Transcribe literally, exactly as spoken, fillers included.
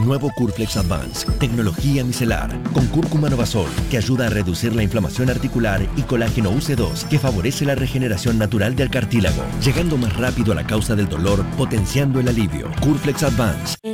Nuevo Curflex Advance, tecnología micelar, con cúrcuma Novasol, que ayuda a reducir la inflamación articular, y colágeno U C dos, que favorece la regeneración natural del cartílago, llegando más rápido a la causa del dolor, potenciando el alivio. Curflex Advance.